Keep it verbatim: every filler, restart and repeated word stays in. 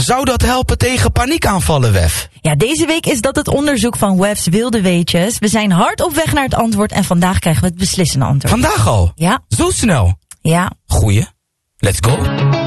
zou dat helpen tegen paniekaanvallen, Wef? Ja, deze week is dat het onderzoek van Wef's Wilde Weetjes. We zijn hard op weg naar het antwoord en vandaag krijgen we het beslissende antwoord. Vandaag al? Ja. Zo snel? Ja. Goeie. Let's go.